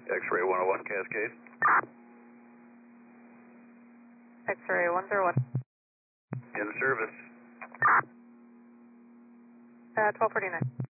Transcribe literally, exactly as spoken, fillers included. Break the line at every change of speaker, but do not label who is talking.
X-ray one oh one Cascade.
X-ray one zero one.
In service.
Uh, twelve forty-nine.